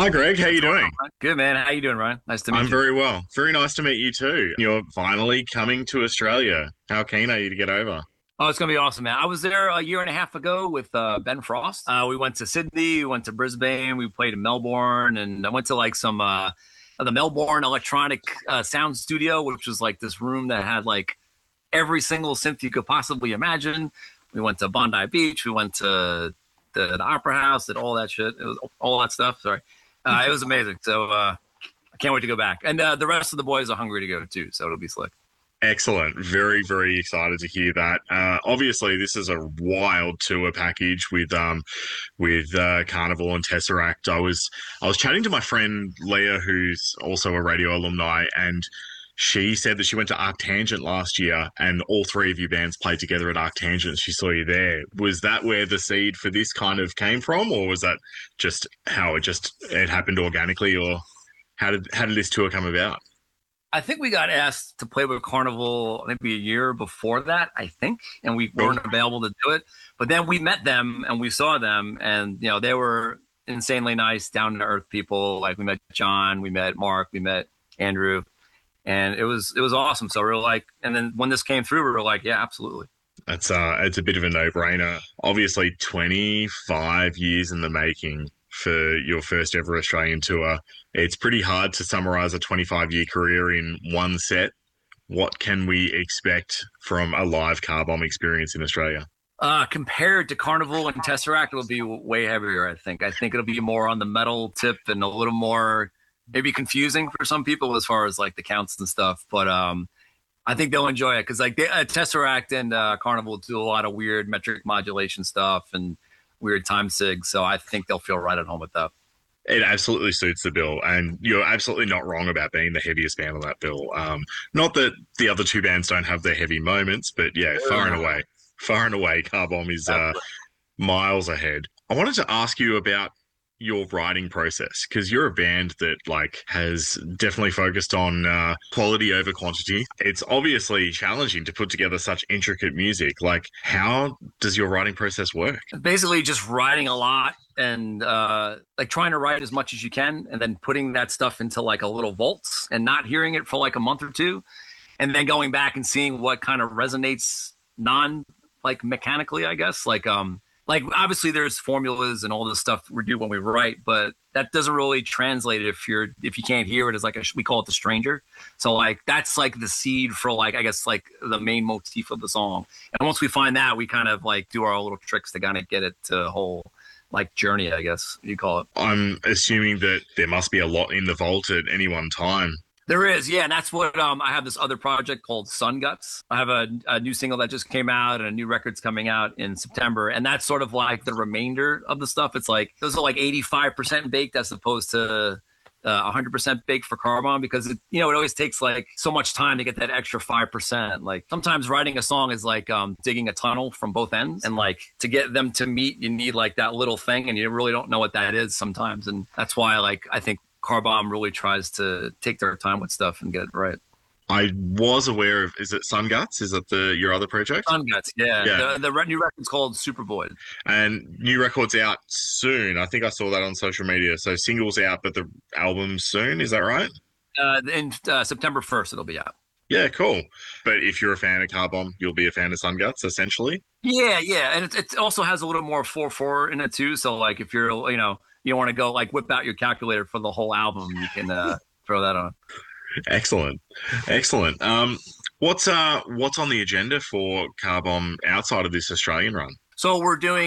Hi, Greg. How you What's going on, doing? Ryan? Good, man. How you doing, Ryan? Nice to I'm meet you. very well. Very nice to meet you too. You're finally coming to Australia. How keen are you to get over? Oh, it's gonna be awesome, man. I was there a year and a half ago with Ben Frost. We went to Sydney, we went to Brisbane, we played in Melbourne, and I went to like some the Melbourne Electronic Sound Studio, which was like this room that had like every single synth you could possibly imagine. We went to Bondi Beach, we went to the Opera House, did all that shit. It was all that stuff. Sorry, it was amazing. So I can't wait to go back, and the rest of the boys are hungry to go too. So it'll be slick. Excellent. Very, very excited to hear that. Obviously, this is a wild tour package with Carnival and Tesseract. I was chatting to my friend Leah, who's also a radio alumni, and she said that she went to Arctangent last year, and all three of you bands played together at Arctangent. She saw you there. Was that where the seed for this kind of came from, or was that just how it happened organically, or how did this tour come about? I think we got asked to play with Carnival maybe a year before that, I think, and we Cool. weren't available to do it. But then we met them and we saw them, and they were insanely nice, down to earth people. Like we met John, we met Mark, we met Andrew, and it was awesome. So we were like, and then when this came through, we were like, yeah, absolutely. It's a bit of a no-brainer. Obviously, 25 years in the making for your first ever Australian tour. It's pretty hard to summarize a 25-year career in one set. What can we expect from a live car bomb experience in Australia? Compared to Carnival and Tesseract, it'll be way heavier. I think it'll be more on the metal tip and a little more maybe confusing for some people as far as like the counts and stuff. But I think they'll enjoy it because like Tesseract and Carnival do a lot of weird metric modulation stuff and weird time sig. So I think they'll feel right at home with that. It absolutely suits the bill, and you're absolutely not wrong about being the heaviest band on that bill. Not that the other two bands don't have their heavy moments, but yeah, far and away, Car Bomb is miles ahead. I wanted to ask you about your writing process because you're a band that like has definitely focused on quality over quantity. It's obviously challenging to put together such intricate music. Like, how does your writing process work? Basically, just writing a lot and like trying to write as much as you can, and then putting that stuff into like a little vault and not hearing it for like a month or two, and then going back and seeing what kind of resonates non like mechanically, I guess. Like obviously there's formulas and all this stuff we do when we write, but that doesn't really translate if you can't hear it as like we call it the stranger. So like that's like the seed for like I guess like the main motif of the song. And once we find that, we kind of like do our little tricks to kind of get it to a whole like journey, I guess you call it. I'm assuming that there must be a lot in the vault at any one time. There is, yeah, and that's what I have this other project called Sun Guts. I have a new single that just came out, and a new record's coming out in September, and that's sort of like the remainder of the stuff. It's like those are like 85% baked as opposed to 100% baked for Carbon because it always takes like so much time to get that extra 5%. Like sometimes writing a song is like digging a tunnel from both ends, and like to get them to meet, you need like that little thing, and you really don't know what that is sometimes, and that's why like I think Car Bomb really tries to take their time with stuff and get it right. I was aware of, is it Sun Guts? Is that your other project? Sun Guts, yeah. Yeah. The new record's called Super Void. And new records out soon. I think I saw that on social media. So singles out, but the album soon. Is that right? In September 1st, it'll be out. Yeah, cool. But if you're a fan of Car Bomb, you'll be a fan of Sun Guts, essentially. Yeah, yeah, and it also has a little more 4/4 in it too. So like if you're you want to go like whip out your calculator for the whole album, you can throw that on. Excellent. Excellent. What's on the agenda for Car Bomb outside of this Australian run? So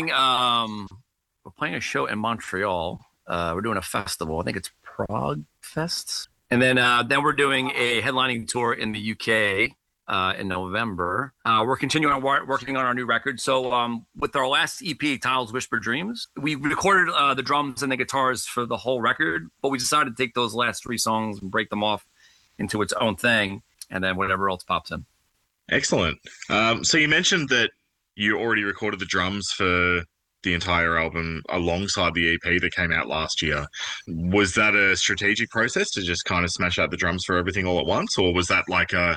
we're playing a show in Montreal. We're doing a festival. I think it's Prague Fest. And then we're doing a headlining tour in the UK in November. We're continuing on working on our new record. So with our last EP, Tiles Whisper Dreams, we recorded the drums and the guitars for the whole record, but we decided to take those last three songs and break them off into its own thing, and then whatever else pops in. Excellent. So you mentioned that you already recorded the drums for the entire album alongside the EP that came out last year. Was that a strategic process to just kind of smash out the drums for everything all at once, or was that like a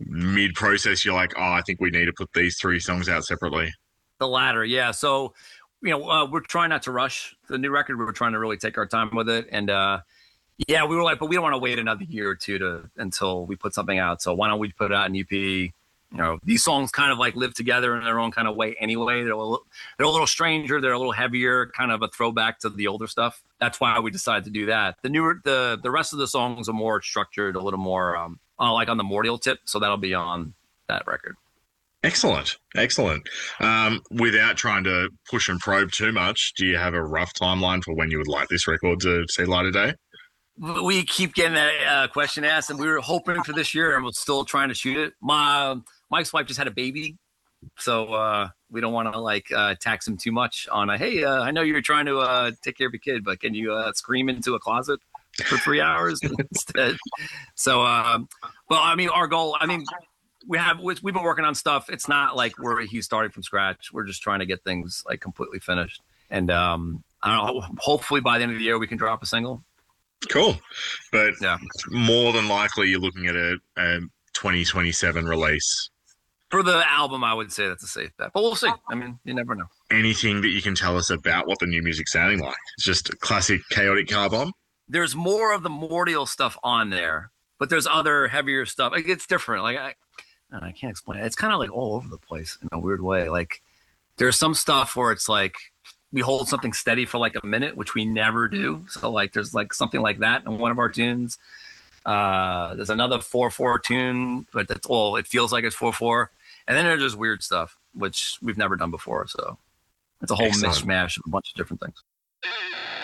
mid-process? You're like, oh, I think we need to put these three songs out separately. The latter, yeah. So we're trying not to rush the new record. We're trying to really take our time with it. And yeah, we were like, but we don't want to wait another year or two until we put something out. So why don't we put out an EP? These songs kind of like live together in their own kind of way anyway. They're a little stranger. They're a little heavier, kind of a throwback to the older stuff. That's why we decided to do that. The rest of the songs are more structured, a little more like on the Mordial tip. So that'll be on that record. Excellent. Without trying to push and probe too much, do you have a rough timeline for when you would like this record to see light of day? We keep getting that question asked, and we were hoping for this year, and we're still trying to shoot it. Mike's wife just had a baby, so we don't want to tax him too much on hey, I know you're trying to take care of your kid, but can you scream into a closet for 3 hours instead? So, but I mean, our goal, we've been working on stuff. It's not like he's starting from scratch. We're just trying to get things like completely finished, and I don't know. Hopefully by the end of the year we can drop a single. Cool. But yeah, more than likely you're looking at a 2027 release. For the album, I would say that's a safe bet. But we'll see. I mean, you never know. Anything that you can tell us about what the new music's sounding like? It's just classic Chaotic Car Bomb? There's more of the Mordial stuff on there, but there's other heavier stuff. Like, it's different. Like I can't explain it. It's kind of like all over the place in a weird way. Like there's some stuff where it's like we hold something steady for like a minute, which we never do. So like there's like something like that in one of our tunes. There's another 4/4 tune, but that's all. It feels like it's 4/4. And then there's just weird stuff, which we've never done before. So it's a whole mishmash of a bunch of different things.